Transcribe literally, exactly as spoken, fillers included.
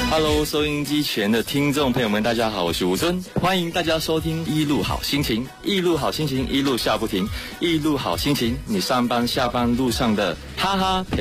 Hello， 收音机前的听众朋友们，大家好，我是吴尊，欢迎大家收听一路好心情，一路好心情，一路笑不停，一路好心情，你上班下班路上的哈哈陪